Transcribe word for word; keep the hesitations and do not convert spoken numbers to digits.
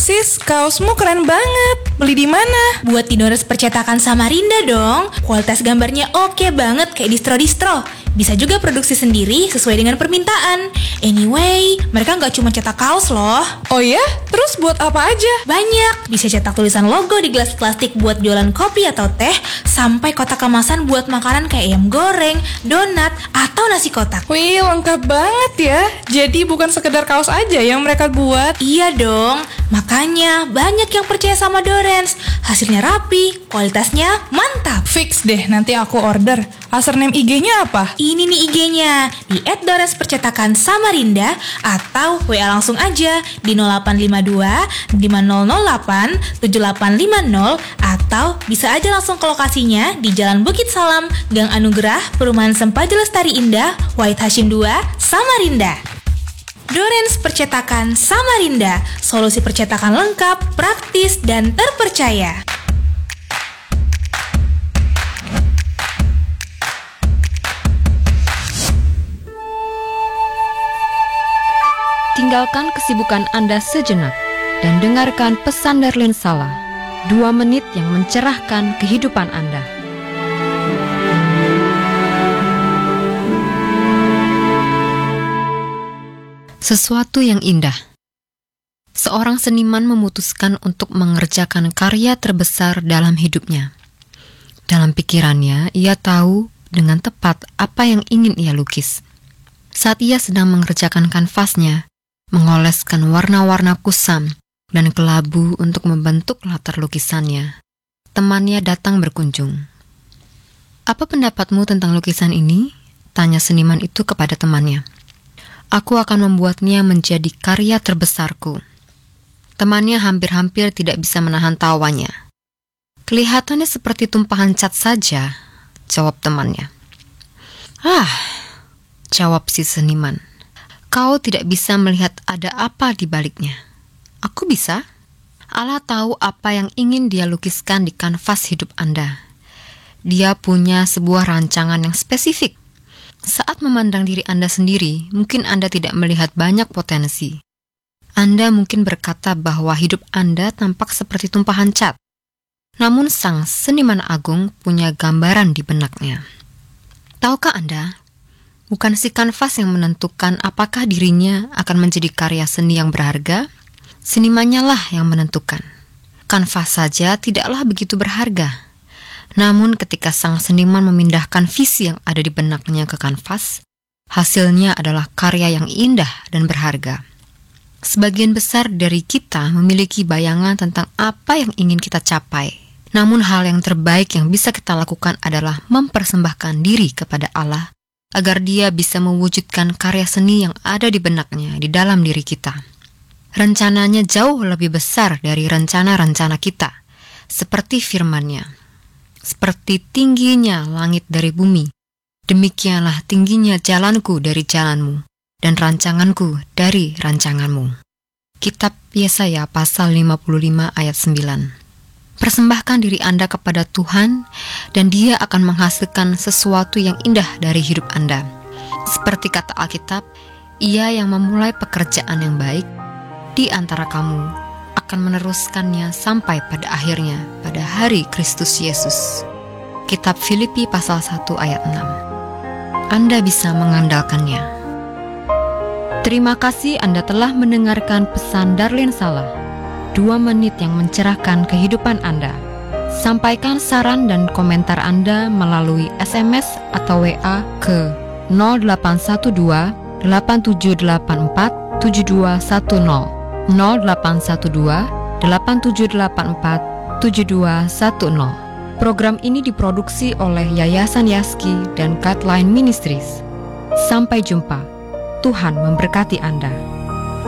Sis, kaosmu keren banget. Beli di mana? Buat di Dores Percetakan Samarinda dong. Kualitas gambarnya oke banget kayak distro-distro. Bisa juga produksi sendiri sesuai dengan permintaan. Anyway, mereka nggak cuma cetak kaos loh. Oh ya? Terus buat apa aja? Banyak. Bisa cetak tulisan logo di gelas plastik buat jualan kopi atau teh, sampai kotak kemasan buat makanan kayak ayam goreng, donat, atau nasi kotak. Wih, lengkap banget ya. Jadi bukan sekedar kaos aja yang mereka buat. Iya dong. Makanya banyak yang percaya sama Dorens. Hasilnya rapi, kualitasnya mantap. Fix deh, nanti aku order. Username I G-nya apa? Ini nih I G-nya di et dores percetakan samarinda atau W A langsung aja di nol delapan lima dua lima nol nol delapan tujuh delapan lima nol atau bisa aja langsung ke lokasinya di Jalan Bukit Salam, Gang Anugerah, Perumahan Sempaja Lestari Indah, Wahid Hashim dua, Samarinda. Dorens Percetakan Samarinda, solusi percetakan lengkap, praktis, dan terpercaya. Tinggalkan kesibukan Anda sejenak dan dengarkan pesan Darlene Sala, dua menit yang mencerahkan kehidupan Anda. Sesuatu yang indah. Seorang seniman memutuskan untuk mengerjakan karya terbesar dalam hidupnya. Dalam pikirannya, ia tahu dengan tepat apa yang ingin ia lukis. Saat ia sedang mengerjakan kanvasnya, mengoleskan warna-warna kusam dan kelabu untuk membentuk latar lukisannya, temannya datang berkunjung. "Apa pendapatmu tentang lukisan ini?" tanya seniman itu kepada temannya. "Aku akan membuatnya menjadi karya terbesarku." Temannya hampir-hampir tidak bisa menahan tawanya. "Kelihatannya seperti tumpahan cat saja," jawab temannya. "Ah," jawab si seniman, "kau tidak bisa melihat ada apa di baliknya. Aku bisa. Allah tahu apa yang ingin dia lukiskan di kanvas hidup Anda. Dia punya sebuah rancangan yang spesifik. Saat memandang diri Anda sendiri, mungkin Anda tidak melihat banyak potensi. Anda mungkin berkata bahwa hidup Anda tampak seperti tumpahan cat. Namun sang seniman agung punya gambaran di benaknya. Tahukah Anda, bukan si kanvas yang menentukan apakah dirinya akan menjadi karya seni yang berharga? Senimannya lah yang menentukan. Kanvas saja tidaklah begitu berharga. Namun ketika sang seniman memindahkan visi yang ada di benaknya ke kanvas, hasilnya adalah karya yang indah dan berharga. Sebagian besar dari kita memiliki bayangan tentang apa yang ingin kita capai. Namun hal yang terbaik yang bisa kita lakukan adalah mempersembahkan diri kepada Allah agar Dia bisa mewujudkan karya seni yang ada di benaknya di dalam diri kita. Rencananya jauh lebih besar dari rencana-rencana kita, seperti firman-Nya. Seperti tingginya langit dari bumi, demikianlah tingginya jalanku dari jalanmu, dan rancanganku dari rancanganmu. Kitab Yesaya pasal lima puluh lima ayat sembilan. Persembahkan diri Anda kepada Tuhan, dan Dia akan menghasilkan sesuatu yang indah dari hidup Anda. Seperti kata Alkitab, Ia yang memulai pekerjaan yang baik di antara kamu akan meneruskannya sampai pada akhirnya pada hari Kristus Yesus. Kitab Filipi pasal satu ayat enam. Anda bisa mengandalkannya. Terima kasih Anda telah mendengarkan pesan Darlene Sala, dua menit yang mencerahkan kehidupan Anda. Sampaikan saran dan komentar Anda melalui S M S atau W A ke nol delapan satu dua delapan tujuh delapan empat tujuh dua satu nol nol delapan satu dua delapan tujuh delapan empat tujuh dua satu nol. Program ini diproduksi oleh Yayasan Yaski dan Guideline Ministries. Sampai jumpa. Tuhan memberkati Anda.